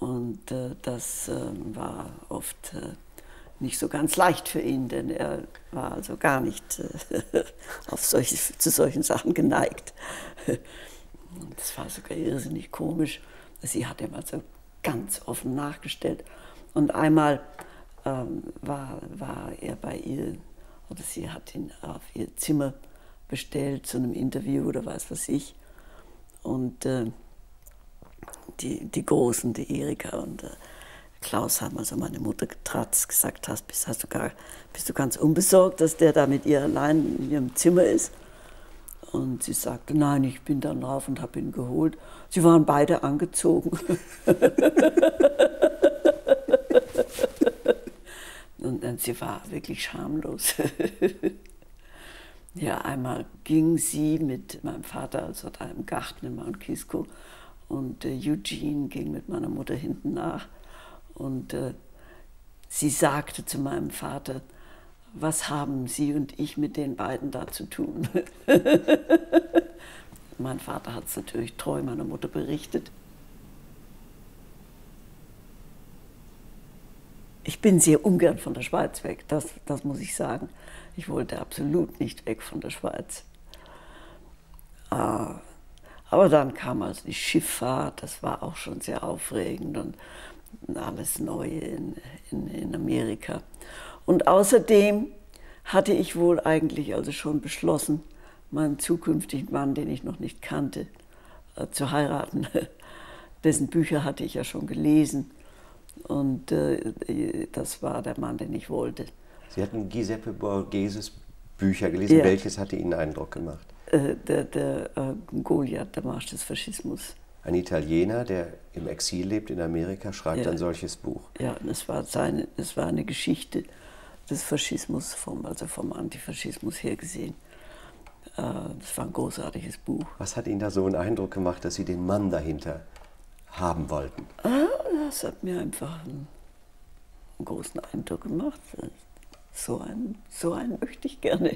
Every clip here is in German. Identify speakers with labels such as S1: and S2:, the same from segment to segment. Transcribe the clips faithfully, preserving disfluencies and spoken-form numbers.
S1: Und äh, das äh, war oft äh, nicht so ganz leicht für ihn, denn er war also gar nicht äh, auf solche, zu solchen Sachen geneigt. Das war sogar irrsinnig komisch. Sie hat ihm also ganz offen nachgestellt. Und einmal ähm, war, war er bei ihr, oder sie hat ihn auf ihr Zimmer bestellt zu einem Interview oder was weiß ich. Und äh, die, die Großen, die Erika und äh, Klaus haben also meine Mutter getratzt, gesagt, hast, bist, hast du gar, bist du ganz unbesorgt, dass der da mit ihr allein in ihrem Zimmer ist? Und sie sagte, nein, ich bin dann rauf und habe ihn geholt. Sie waren beide angezogen. Und dann, sie war wirklich schamlos. Ja, einmal ging sie mit meinem Vater, also da im Garten in Mount Kisco, und äh, Eugene ging mit meiner Mutter hinten nach. Und äh, sie sagte zu meinem Vater, was haben Sie und ich mit den beiden da zu tun? Mein Vater hat es natürlich treu meiner Mutter berichtet. Ich bin sehr ungern von der Schweiz weg, das, das muss ich sagen. Ich wollte absolut nicht weg von der Schweiz. Ah, aber dann kam also die Schifffahrt, das war auch schon sehr aufregend und alles Neue in, in, in Amerika. Und außerdem hatte ich wohl eigentlich also schon beschlossen, meinen zukünftigen Mann, den ich noch nicht kannte, äh, zu heiraten. Dessen Bücher hatte ich ja schon gelesen und äh, das war der Mann, den ich wollte.
S2: Sie hatten Giuseppe Borgheses Bücher gelesen. Ja. Welches hatte Ihnen Eindruck gemacht?
S1: Äh, der der äh, Goliath, der Marsch des Faschismus.
S2: Ein Italiener, der im Exil lebt in Amerika, schreibt ja. ein solches Buch.
S1: Ja, es war, seine, es war eine Geschichte des Faschismus, vom, also vom Antifaschismus her gesehen. Äh, das war ein großartiges Buch.
S2: Was hat Ihnen da so einen Eindruck gemacht, dass Sie den Mann dahinter haben wollten?
S1: Ah, das hat mir einfach einen, einen großen Eindruck gemacht. So einen, so einen möchte ich gerne.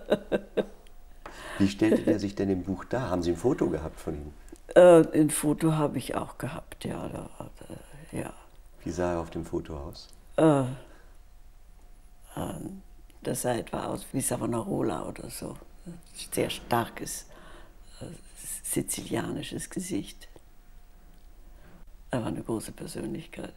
S2: Wie stellte er sich denn im Buch dar? Haben Sie ein Foto gehabt von ihm?
S1: Äh, ein Foto habe ich auch gehabt, ja. Da, da, ja.
S2: Wie sah er auf dem Foto aus?
S1: Äh, äh, das sah etwa aus wie Savonarola oder so. Sehr starkes, äh, sizilianisches Gesicht. Er war eine große Persönlichkeit.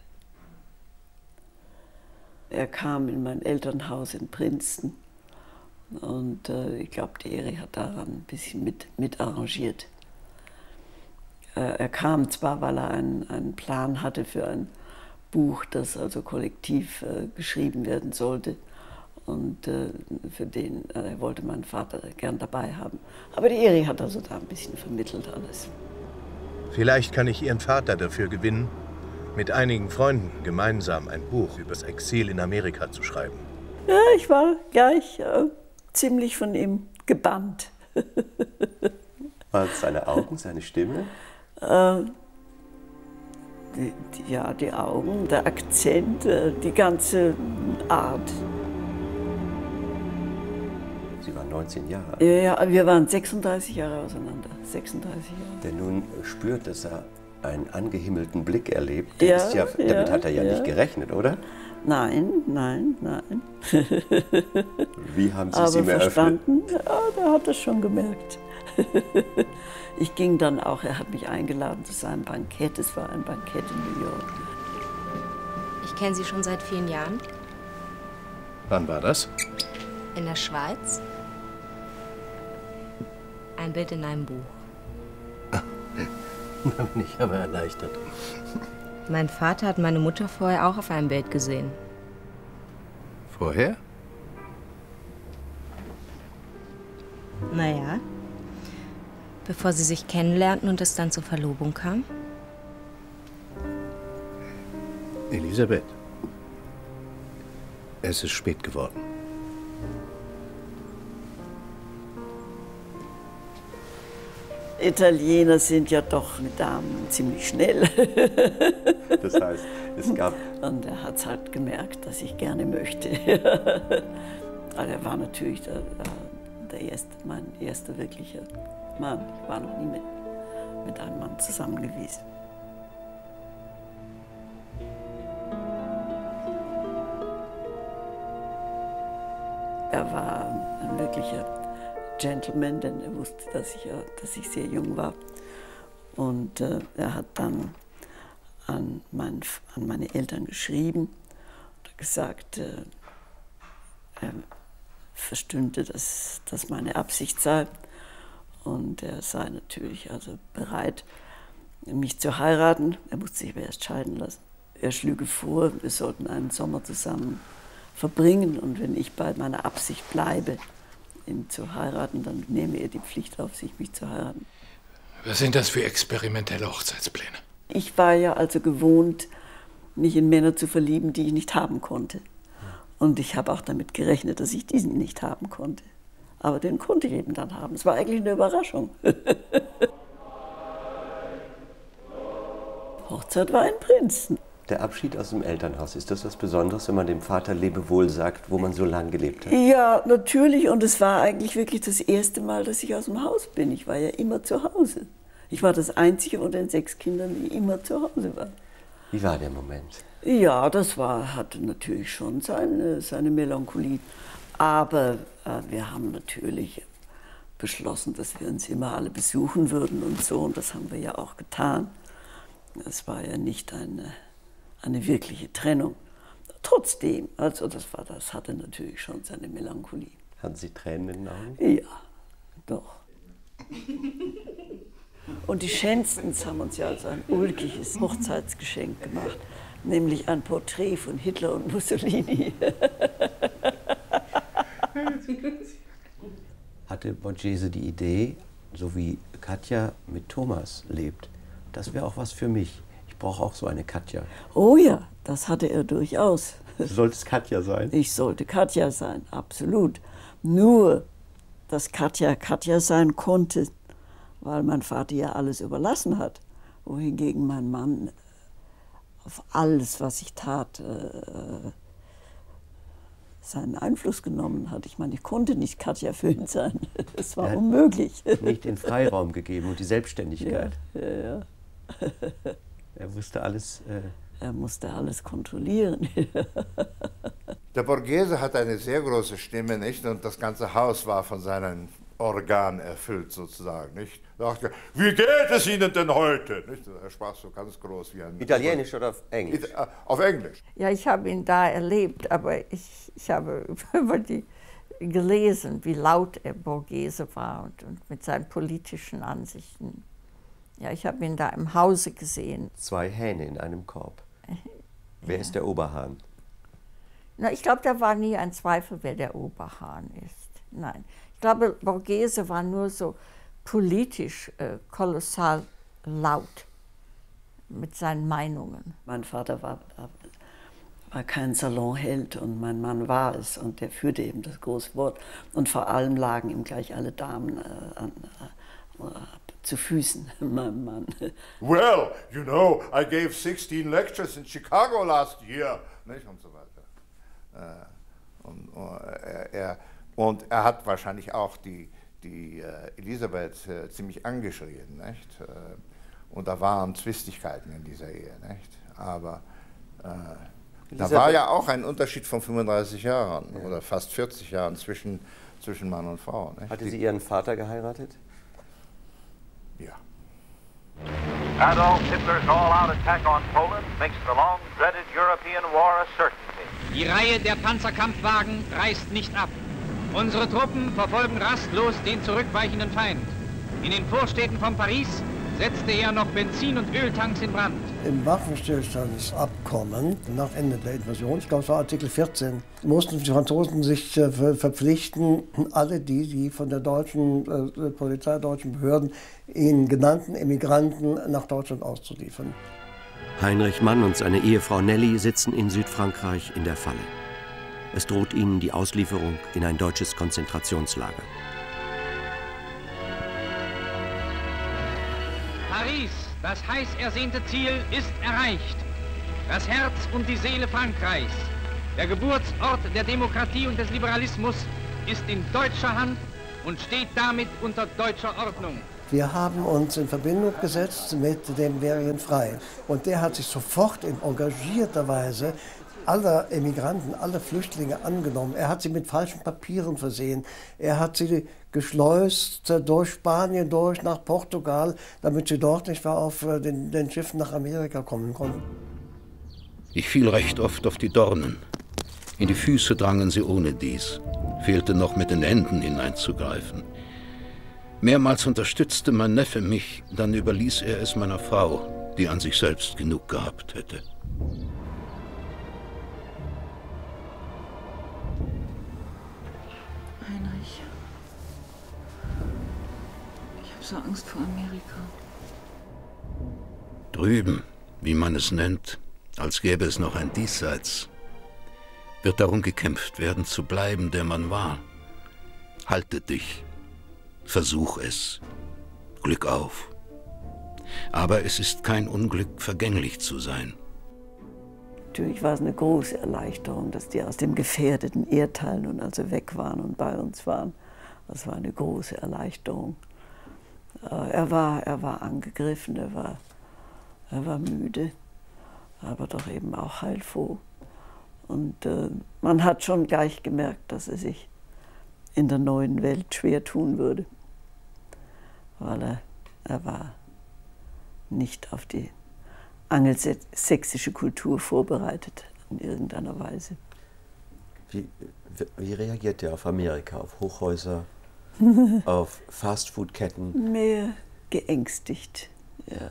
S1: Er kam in mein Elternhaus in Princeton und äh, ich glaube, die Eri hat daran ein bisschen mit, mit arrangiert. Äh, er kam zwar, weil er einen, einen Plan hatte für ein Buch, das also kollektiv äh, geschrieben werden sollte und äh, für den äh, er wollte meinen Vater gern dabei haben. Aber die Eri hat also da ein bisschen vermittelt alles.
S3: Vielleicht kann ich Ihren Vater dafür gewinnen, mit einigen Freunden gemeinsam ein Buch über das Exil in Amerika zu schreiben.
S1: Ja, ich war gleich äh, ziemlich von ihm gebannt.
S2: Waren es seine Augen, seine Stimme?
S1: Äh, die, die, ja, die Augen, der Akzent, äh, die ganze Art.
S2: Sie waren neunzehn Jahre alt.
S1: Ja, ja, wir waren sechsunddreißig Jahre auseinander. sechsunddreißig Jahre.
S2: Der nun spürt, dass er einen angehimmelten Blick erlebt.
S1: Ja,
S2: ist ja, damit
S1: ja,
S2: hat er ja, ja nicht gerechnet, oder?
S1: Nein, nein, nein.
S2: Wie haben Sie
S1: Aber
S2: es ihm eröffnet?
S1: verstanden? Ja, der hat das schon gemerkt. Ich ging dann auch, er hat mich eingeladen zu seinem Bankett. Es war ein Bankett in New York.
S4: Ich kenne Sie schon seit vielen Jahren.
S3: Wann war das?
S4: In der Schweiz. Ein Bild in einem Buch.
S3: Da bin ich aber erleichtert.
S4: Mein Vater hat meine Mutter vorher auch auf einem Bild gesehen.
S3: Vorher?
S4: Naja, bevor sie sich kennenlernten und es dann zur Verlobung kam.
S3: Elisabeth, es ist spät geworden.
S1: Italiener sind ja doch mit Damen ziemlich schnell.
S2: Das heißt, es gab...
S1: Und er hat es halt gemerkt, dass ich gerne möchte. Aber er war natürlich der, der erste, mein erster wirklicher Mann. Ich war noch nie mit, mit einem Mann zusammen gewesen. Er war ein wirklicher Gentleman, denn er wusste, dass ich, dass ich sehr jung war. Und äh, er hat dann an, mein, an meine Eltern geschrieben und gesagt, äh, er verstünde, dass das meine Absicht sei. Und er sei natürlich also bereit, mich zu heiraten. Er musste sich aber erst scheiden lassen. Er schlüge vor, wir sollten einen Sommer zusammen verbringen. Und wenn ich bei meiner Absicht bleibe, ihn zu heiraten, dann nehme er die Pflicht auf sich, mich zu heiraten.
S5: Was sind das für experimentelle Hochzeitspläne?
S1: Ich war ja also gewohnt, mich in Männer zu verlieben, die ich nicht haben konnte. Und ich habe auch damit gerechnet, dass ich diesen nicht haben konnte. Aber den konnte ich eben dann haben. Es war eigentlich eine Überraschung. Hochzeit war in Princeton.
S2: Der Abschied aus dem Elternhaus, ist das was Besonderes, wenn man dem Vater Lebewohl sagt, wo man so lange gelebt hat?
S1: Ja, natürlich. Und es war eigentlich wirklich das erste Mal, dass ich aus dem Haus bin. Ich war ja immer zu Hause. Ich war das Einzige von den sechs Kindern, die immer zu Hause war.
S2: Wie war der Moment?
S1: Ja, das war, hatte natürlich schon seine, seine Melancholie. Aber äh, wir haben natürlich beschlossen, dass wir uns immer alle besuchen würden und so. Und das haben wir ja auch getan. Es war ja nicht eine, eine wirkliche Trennung. Trotzdem, also das, war, das hatte natürlich schon seine Melancholie.
S2: Hatten Sie Tränen in den Augen?
S1: Ja, doch. Und die Schenstons haben uns ja also ein ulkiges Hochzeitsgeschenk gemacht, nämlich ein Porträt von Hitler und Mussolini.
S2: Hatte Borghese die Idee, so wie Katja mit Thomas lebt, das wäre auch was für mich. Ich brauche auch so eine Katja.
S1: Oh ja, das hatte er durchaus.
S2: Du solltest Katja sein?
S1: Ich sollte Katja sein, absolut. Nur, dass Katja Katja sein konnte, weil mein Vater ja alles überlassen hat, wohingegen mein Mann auf alles, was ich tat, äh, seinen Einfluss genommen hat. Ich meine, ich konnte nicht Katja für ihn sein. Es war unmöglich.
S2: Nicht den Freiraum gegeben und die Selbstständigkeit.
S1: Ja, ja, ja.
S2: Er wusste alles. Äh
S1: er musste alles kontrollieren.
S6: Der Borghese hat eine sehr große Stimme, nicht? Und das ganze Haus war von seinen Organen erfüllt, sozusagen, nicht? Er dachte, wie geht es Ihnen denn heute? Nicht? Er sprach so ganz groß wie ein...
S2: Italienisch oder auf Englisch?
S6: It auf Englisch.
S7: Ja, ich habe ihn da erlebt, aber ich, ich habe über die gelesen, wie laut er Borghese war und, und mit seinen politischen Ansichten. Ja, ich habe ihn da im Hause gesehen.
S2: Zwei Hähne in einem Korb. Wer ja. ist der Oberhahn?
S7: Na, ich glaube, da war nie ein Zweifel, wer der Oberhahn ist. Nein. Ich glaube, Borghese war nur so politisch äh, kolossal laut mit seinen Meinungen.
S1: Mein Vater war, war kein Salonheld und mein Mann war es. Und der führte eben das große Wort. Und vor allem lagen ihm gleich alle Damen äh, an, äh, zu Füßen, meinem Mann.
S6: Well, you know, I gave sixteen lectures in Chicago last year. Nicht? Und so weiter. Äh, und, und, er, er, und er hat wahrscheinlich auch die, die äh, Elisabeth äh, ziemlich angeschrien. Nicht? Äh, und da waren Zwistigkeiten in dieser Ehe. Nicht? Aber äh, da war ja auch ein Unterschied von fünfunddreißig Jahren ja. oder fast vierzig Jahren zwischen, zwischen Mann und Frau. Nicht?
S2: Hatte sie ihren Vater geheiratet?
S6: Ja.
S8: Adolf Hitler's all-out attack on Poland makes the long-dreaded European war a certainty.
S9: Die Reihe der Panzerkampfwagen reißt nicht ab. Unsere Truppen verfolgen rastlos den zurückweichenden Feind. In den Vorstädten von Paris setzte er noch Benzin- und Öltanks in Brand.
S10: Im Waffenstillstandsabkommen nach Ende der Invasion, ich glaube es war Artikel vierzehn, mussten die Franzosen sich äh, verpflichten, alle die, die von der deutschen äh, Polizei, deutschen Behörden, ihnen genannten Emigranten nach Deutschland auszuliefern.
S11: Heinrich Mann und seine Ehefrau Nelly sitzen in Südfrankreich in der Falle. Es droht ihnen die Auslieferung in ein deutsches Konzentrationslager.
S9: Paris, das heiß ersehnte Ziel, ist erreicht. Das Herz und die Seele Frankreichs, der Geburtsort der Demokratie und des Liberalismus, ist in deutscher Hand und steht damit unter deutscher Ordnung.
S10: Wir haben uns in Verbindung gesetzt mit dem Berien Frei. Und der hat sich sofort in engagierter Weise alle Emigranten, alle Flüchtlinge angenommen. Er hat sie mit falschen Papieren versehen. Er hat sie geschleust durch Spanien durch nach Portugal, damit sie dort nicht mehr auf den, den Schiffen nach Amerika kommen konnten.
S12: Ich fiel recht oft auf die Dornen. In die Füße drangen sie ohne dies. Fehlte noch mit den Händen hineinzugreifen. Mehrmals unterstützte mein Neffe mich, dann überließ er es meiner Frau, die an sich selbst genug gehabt hätte.
S13: Heinrich, ich habe so Angst vor Amerika.
S12: Drüben, wie man es nennt, als gäbe es noch ein Diesseits, wird darum gekämpft werden, zu bleiben, der man war. Halte dich, versuch es, Glück auf. Aber es ist kein Unglück, vergänglich zu sein.
S1: Natürlich war es eine große Erleichterung, dass die aus dem gefährdeten Erdteil nun also weg waren und bei uns waren. Das war eine große Erleichterung. Er war, er war angegriffen, er war, er war müde, aber doch eben auch heilfroh. Und äh, man hat schon gleich gemerkt, dass er sich in der neuen Welt schwer tun würde, weil er, er war nicht auf die angelsächsische Kultur vorbereitet in irgendeiner Weise.
S2: Wie, wie reagiert er auf Amerika, auf Hochhäuser, auf Fastfood-Ketten?
S1: Mehr geängstigt, ja.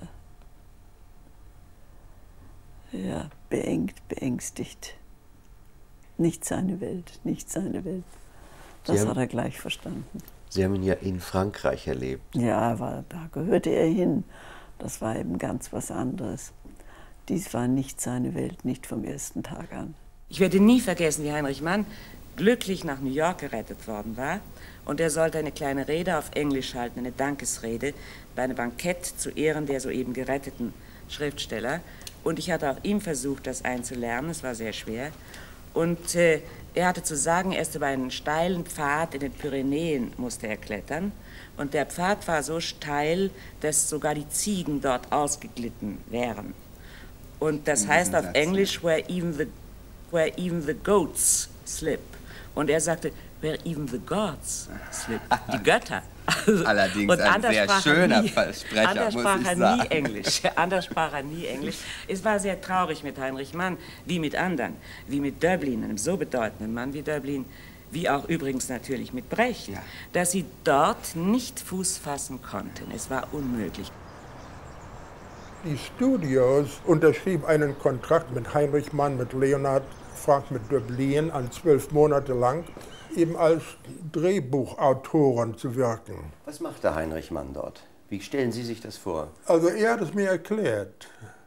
S1: Ja, beengt, beängstigt. Nicht seine Welt, nicht seine Welt. Das
S2: haben,
S1: hat er gleich verstanden.
S2: Sie haben ihn ja in Frankreich erlebt.
S1: Ja, weil da gehörte er hin. Das war eben ganz was anderes. Dies war nicht seine Welt, nicht vom ersten Tag an.
S14: Ich werde nie vergessen, wie Heinrich Mann glücklich nach New York gerettet worden war. Und er sollte eine kleine Rede auf Englisch halten, eine Dankesrede, bei einem Bankett zu Ehren der soeben geretteten Schriftsteller. Und ich hatte auch ihm versucht, das einzulernen. Es war sehr schwer. Und äh, er hatte zu sagen, erst über einen steilen Pfad in den Pyrenäen musste er klettern. Und der Pfad war so steil, dass sogar die Ziegen dort ausgeglitten wären. Und das heißt auf Englisch, where even the, where even the goats slip. Und er sagte, where even the gods slip. Die Götter. Also,
S15: Allerdings
S14: und
S15: ein sehr schöner
S14: nie,
S15: Versprecher,
S14: anders
S15: muss
S14: sprach
S15: ich
S14: er
S15: sagen.
S14: nie Englisch. Anders sprach er nie Englisch. Es war sehr traurig mit Heinrich Mann, wie mit anderen, wie mit Döblin, einem so bedeutenden Mann wie Döblin, wie auch übrigens natürlich mit Brecht, ja, dass sie dort nicht Fuß fassen konnten. Es war unmöglich.
S16: Die Studios unterschrieben einen Kontrakt mit Heinrich Mann, mit Leonhard Frank, mit Döblin, an zwölf Monate lang, eben als Drehbuchautoren zu wirken.
S2: Was macht der Heinrich Mann dort? Wie stellen Sie sich das vor?
S16: Also er hat es mir erklärt.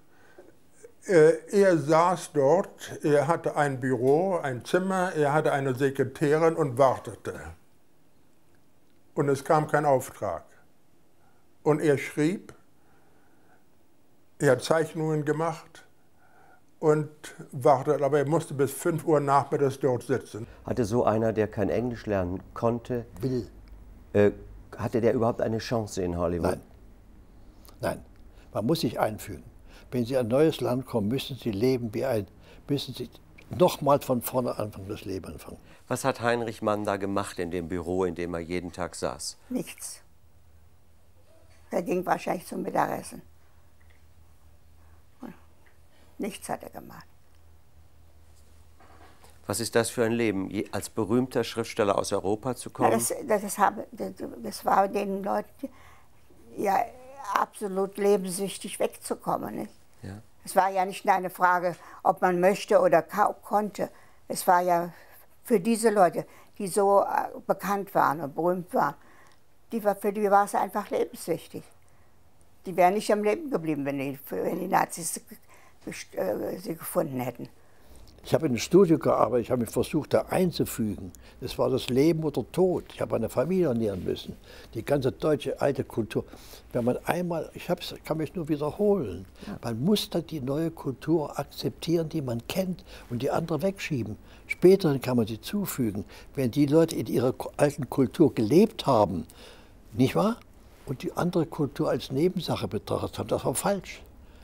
S16: Er saß dort, er hatte ein Büro, ein Zimmer, er hatte eine Sekretärin und wartete. Und es kam kein Auftrag. Und er schrieb, er hat Zeichnungen gemacht und wartet, aber er musste bis fünf Uhr nachmittags dort sitzen.
S2: Hatte so einer, der kein Englisch lernen konnte,
S10: will,
S2: äh, hatte der überhaupt eine Chance in Hollywood?
S10: Nein. Nein, man muss sich einfühlen. Wenn Sie in ein neues Land kommen, müssen Sie leben wie ein, müssen Sie nochmal von vorne anfangen, das Leben anfangen.
S2: Was hat Heinrich Mann da gemacht in dem Büro, in dem er jeden Tag saß?
S17: Nichts. Er ging wahrscheinlich zum Mittagessen. Nichts hat er gemacht.
S2: Was ist das für ein Leben, als berühmter Schriftsteller aus Europa zu kommen?
S17: Ja, das, das, das, habe, das, das war den Leuten ja absolut lebenssüchtig wegzukommen. Nicht?
S2: Ja.
S17: Es war ja nicht eine Frage, ob man möchte oder konnte. Es war ja für diese Leute, die so bekannt waren und berühmt waren, die war, für die war es einfach lebenswichtig. Die wären nicht am Leben geblieben, wenn die, wenn die Nazis sie gefunden hätten.
S10: Ich habe in einem Studio gearbeitet, ich habe mich versucht, da einzufügen. Das war das Leben oder Tod. Ich habe eine Familie ernähren müssen. Die ganze deutsche alte Kultur. Wenn man einmal, ich hab's, kann mich nur wiederholen, ja. Man muss dann die neue Kultur akzeptieren, die man kennt, und die andere wegschieben. Später kann man sie zufügen. Wenn die Leute in ihrer alten Kultur gelebt haben, nicht wahr? Und die andere Kultur als Nebensache betrachtet haben, das war falsch.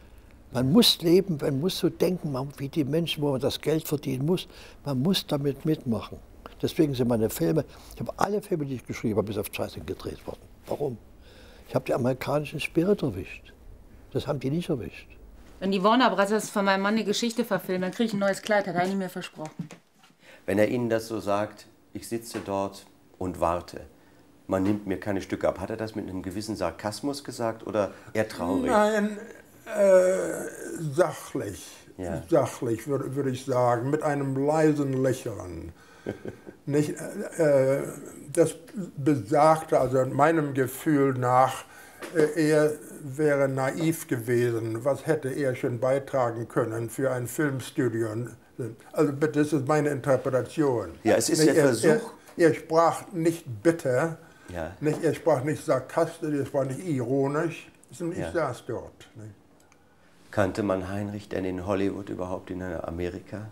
S10: Man muss leben, man muss so denken, wie die Menschen, wo man das Geld verdienen muss. Man muss damit mitmachen. Deswegen sind meine Filme, ich habe alle Filme, die ich geschrieben habe, bis auf zwei sind gedreht worden. Warum? Ich habe den amerikanischen Spirit erwischt. Das haben die nicht erwischt.
S15: Wenn die Warner Brothers von meinem Mann eine Geschichte verfilmen, dann kriege ich ein neues Kleid, hat er nicht mehr versprochen.
S2: Wenn er Ihnen das so sagt, ich sitze dort und warte, man nimmt mir keine Stücke ab, hat er das mit einem gewissen Sarkasmus gesagt oder eher traurig?
S16: Nein, äh, sachlich,
S2: ja.
S16: sachlich würde würd ich sagen, mit einem leisen Lächeln. Nicht, äh, das besagte, also meinem Gefühl nach, äh, er wäre naiv gewesen. Was hätte er schon beitragen können für ein Filmstudio? Also das ist meine Interpretation.
S2: Ja, es ist
S16: nicht,
S2: der
S16: er,
S2: Versuch.
S16: Er, er sprach nicht bitter,
S2: ja.
S16: nicht, er sprach nicht sarkastisch, er sprach nicht ironisch. Ich
S2: ja.
S16: saß dort. Nicht?
S2: Kannte man Heinrich denn in Hollywood überhaupt in Amerika?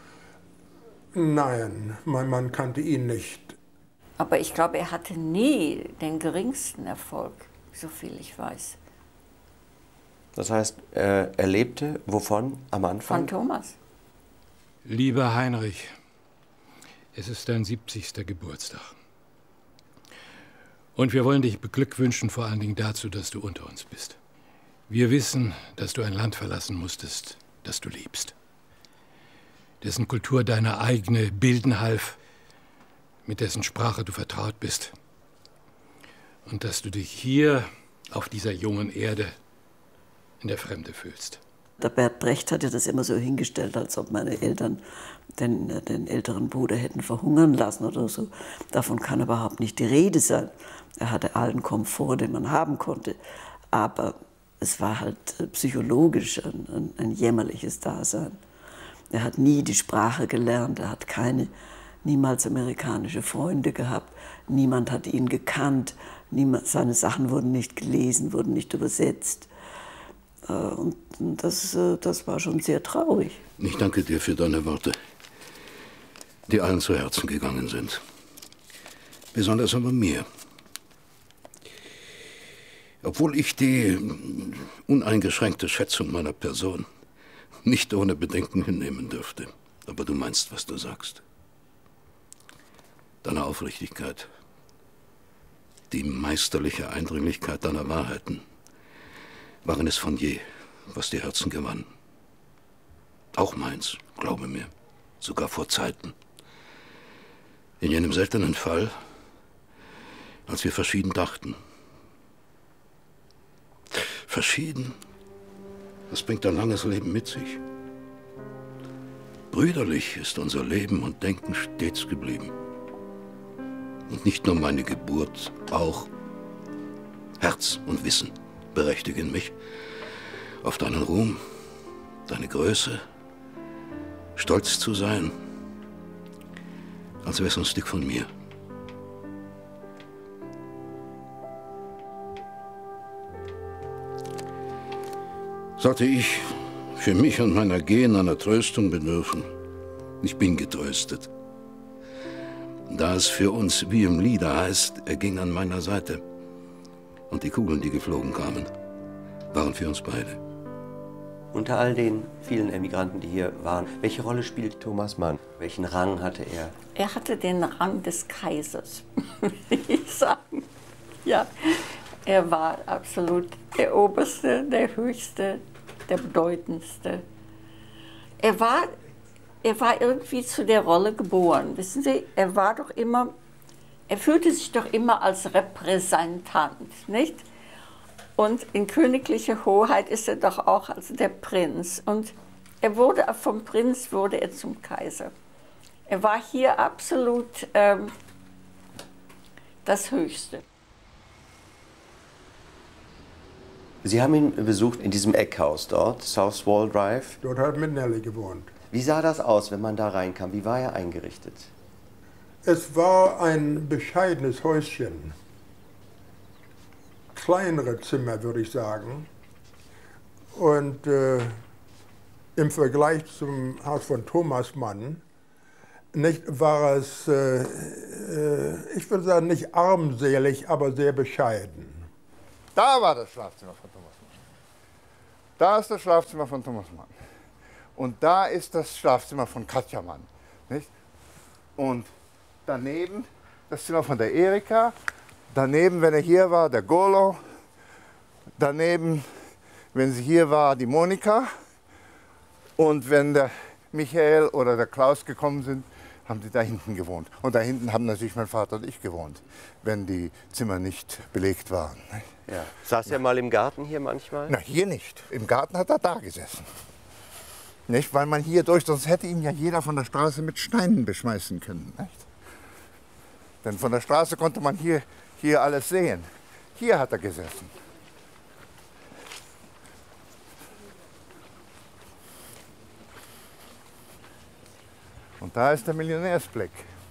S16: Nein, mein Mann kannte ihn nicht.
S7: Aber ich glaube, er hatte nie den geringsten Erfolg, so viel ich weiß.
S2: Das heißt, äh, er lebte wovon am Anfang?
S7: Von Thomas.
S5: Lieber Heinrich, es ist dein siebzigster Geburtstag. Und wir wollen dich beglückwünschen, vor allen Dingen dazu, dass du unter uns bist. Wir wissen, dass du ein Land verlassen musstest, das du liebst. Dessen Kultur deine eigene bilden half, mit dessen Sprache du vertraut bist. Und dass du dich hier auf dieser jungen Erde in der Fremde fühlst.
S1: Der Bert Brecht hatte das immer so hingestellt, als ob meine Eltern den, den älteren Bruder hätten verhungern lassen oder so. Davon kann überhaupt nicht die Rede sein. Er hatte allen Komfort, den man haben konnte. Aber es war halt psychologisch ein, ein, ein jämmerliches Dasein. Er hat nie die Sprache gelernt, er hat keine, niemals amerikanische Freunde gehabt, niemand hat ihn gekannt, niemand, seine Sachen wurden nicht gelesen, wurden nicht übersetzt. Und das, das war schon sehr traurig.
S12: Ich danke dir für deine Worte, die allen zu Herzen gegangen sind. Besonders aber mir. Obwohl ich die uneingeschränkte Schätzung meiner Person nicht ohne Bedenken hinnehmen dürfte. Aber du meinst, was du sagst. Deine Aufrichtigkeit, die meisterliche Eindringlichkeit deiner Wahrheiten waren es von je, was die Herzen gewann. Auch meins, glaube mir, sogar vor Zeiten. In jenem seltenen Fall, als wir verschieden dachten. Verschieden? Das bringt ein langes Leben mit sich. Brüderlich ist unser Leben und Denken stets geblieben. Und nicht nur meine Geburt, auch Herz und Wissen berechtigen mich auf deinen Ruhm, deine Größe, stolz zu sein, als wär's ein Stück von mir. Sollte ich für mich und meiner Gehen einer Tröstung bedürfen, ich bin getröstet. Da es für uns, wie im Lieder heißt, er ging an meiner Seite. Und die Kugeln, die geflogen kamen, waren für uns beide.
S2: Unter all den vielen Emigranten, die hier waren, welche Rolle spielte Thomas Mann? Welchen Rang hatte er?
S7: Er hatte den Rang des Kaisers, würde ich sagen. Ja, er war absolut der Oberste, der Höchste, der Bedeutendste. Er war, er war irgendwie zu der Rolle geboren. Wissen Sie, er war doch immer, er fühlte sich doch immer als Repräsentant, nicht? Und in königlicher Hoheit ist er doch auch als der Prinz. Und er wurde, vom Prinz wurde er zum Kaiser. Er war hier absolut ähm, das Höchste.
S2: Sie haben ihn besucht in diesem Eckhaus dort, Southwall Drive.
S16: Dort hat mit Nelly gewohnt.
S2: Wie sah das aus, wenn man da reinkam? Wie war er eingerichtet?
S16: Es war ein bescheidenes Häuschen. Kleinere Zimmer, würde ich sagen. Und äh, im Vergleich zum Haus von Thomas Mann nicht, war es, äh, äh, ich würde sagen, nicht armselig, aber sehr bescheiden.
S6: Da war das Schlafzimmer von Thomas Da ist das Schlafzimmer von Thomas Mann. Und da ist das Schlafzimmer von Katja Mann. Nicht? Und daneben das Zimmer von der Erika. Daneben, wenn er hier war, der Golo. Daneben, wenn sie hier war, die Monika. Und wenn der Michael oder der Klaus gekommen sind, haben sie da hinten gewohnt. Und da hinten haben natürlich mein Vater und ich gewohnt, wenn die Zimmer nicht belegt waren.
S2: Ja. Saß er mal im Garten hier manchmal?
S6: Na, hier nicht. Im Garten hat er da gesessen. Nicht? Weil man hier durch, sonst hätte ihn ja jeder von der Straße mit Steinen beschmeißen können. Nicht? Denn von der Straße konnte man hier, hier alles sehen. Hier hat er gesessen. Und da ist der Millionärsblick.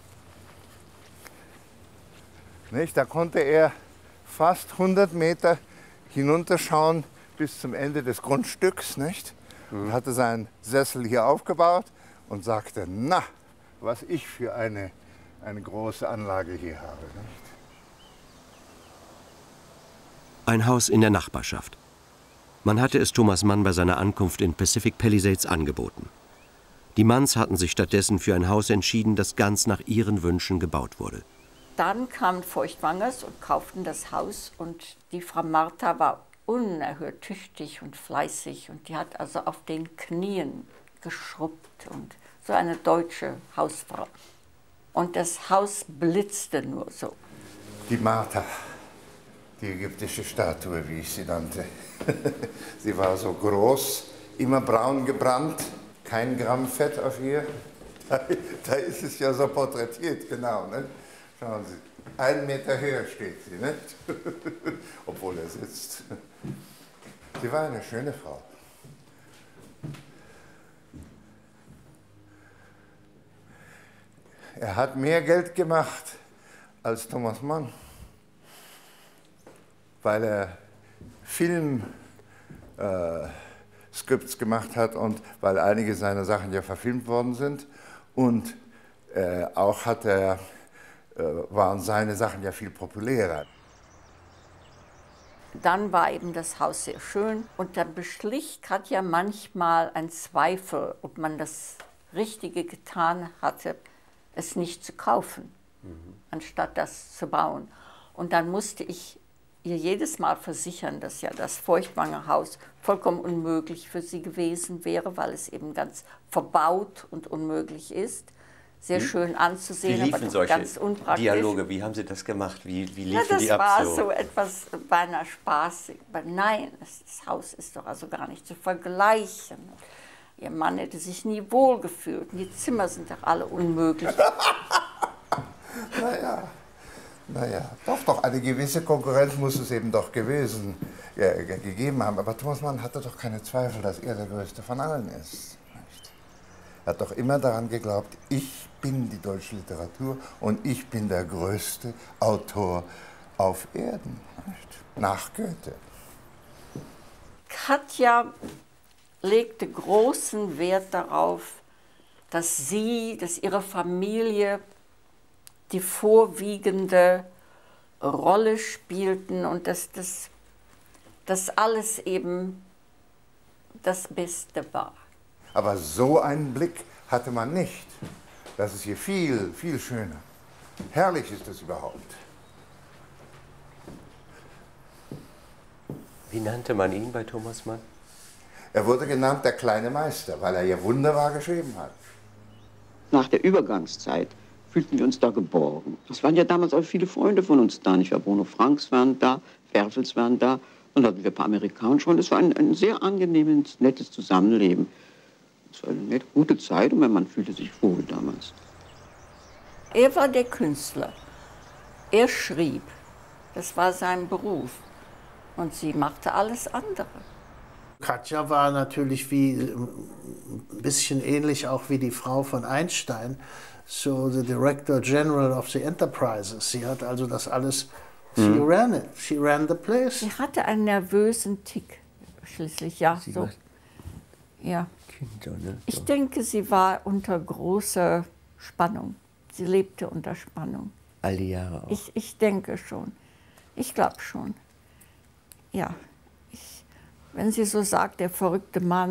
S6: Nicht? Da konnte er fast hundert Meter hinunterschauen bis zum Ende des Grundstücks. Nicht? Und hatte seinen Sessel hier aufgebaut und sagte, na, was ich für eine, eine große Anlage hier habe. Nicht?
S11: Ein Haus in der Nachbarschaft. Man hatte es Thomas Mann bei seiner Ankunft in Pacific Palisades angeboten. Die Manns hatten sich stattdessen für ein Haus entschieden, das ganz nach ihren Wünschen gebaut wurde.
S7: Dann kamen Feuchtwangers und kauften das Haus und die Frau Martha war unerhört tüchtig und fleißig und die hat also auf den Knien geschrubbt und so eine deutsche Hausfrau. Und das Haus blitzte nur so.
S6: Die Martha, die ägyptische Statue, wie ich sie nannte. Sie war so groß, immer braun gebrannt, kein Gramm Fett auf ihr. Da, da ist es ja so porträtiert, genau. Ne? Schauen Sie, einen Meter höher steht sie, nicht? Obwohl er sitzt. Sie war eine schöne Frau. Er hat mehr Geld gemacht als Thomas Mann, weil er Filmskripts äh, gemacht hat und weil einige seiner Sachen ja verfilmt worden sind. Und äh, auch hat er, äh, waren seine Sachen ja viel populärer.
S7: Dann war eben das Haus sehr schön und da beschlich Katja manchmal ein Zweifel, ob man das Richtige getan hatte, es nicht zu kaufen, mhm. anstatt das zu bauen. Und dann musste ich ihr jedes Mal versichern, dass ja das Feuchtwanger Haus vollkommen unmöglich für sie gewesen wäre, weil es eben ganz verbaut und unmöglich ist. Sehr
S2: wie,
S7: schön anzusehen,
S2: wie liefen
S7: aber
S2: solche
S7: ganz unpraktisch.
S2: Dialoge, wie haben Sie das gemacht? Wie, wie liefen
S7: ja, das
S2: die ab?
S7: war
S2: so?
S7: so etwas beinahe spaßig. Aber nein, das, das Haus ist doch also gar nicht zu vergleichen. Ihr Mann hätte sich nie wohlgefühlt. Die Zimmer sind doch alle unmöglich.
S6: Naja, naja, doch, doch, eine gewisse Konkurrenz muss es eben doch gewesen, äh, gegeben haben. Aber Thomas Mann hatte doch keine Zweifel, dass er der Größte von allen ist. Nicht? Er hat doch immer daran geglaubt, ich bin die deutsche Literatur und ich bin der größte Autor auf Erden, nicht? Nach Goethe.
S7: Katja legte großen Wert darauf, dass sie, dass ihre Familie die vorwiegende Rolle spielten und dass das, das alles eben das Beste war.
S6: Aber so einen Blick hatte man nicht. Das ist hier viel, viel schöner. Herrlich ist es überhaupt.
S2: Wie nannte man ihn bei Thomas Mann?
S6: Er wurde genannt der kleine Meister, weil er ja wunderbar geschrieben hat.
S18: Nach der Übergangszeit fühlten wir uns da geborgen. Es waren ja damals auch viele Freunde von uns da. Nicht wahr? Bruno Franks waren da, Werfels waren da. Und hatten wir ein paar Amerikaner schon. Es war ein, ein sehr angenehmes, nettes Zusammenleben. Es war eine nette, gute Zeit und mein Mann fühlte sich wohl damals.
S7: Er war der Künstler. Er schrieb. Das war sein Beruf. Und sie machte alles andere.
S10: Katja war natürlich wie, ein bisschen ähnlich auch wie die Frau von Einstein, so the Director General of the Enterprises. Sie hat also das alles, she mhm. ran it, she ran the place.
S7: Sie hatte einen nervösen Tick, schließlich, ja.
S2: Sie
S7: so. Ja.
S2: Kinder, ne?
S7: Ich denke, sie war unter großer Spannung. Sie lebte unter Spannung.
S2: All die Jahre auch.
S7: Ich, ich denke schon. Ich glaube schon. Ja. Ich, Wenn sie so sagt, der verrückte Mann,